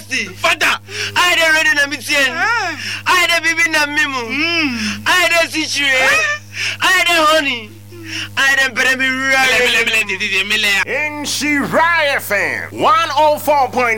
tasty. Fanta. I dey ready na mitien. I dey bibi na mimu. I dey sichire. I dey honey. I dey bremi rare. Mele. In Shiraya FM 104.9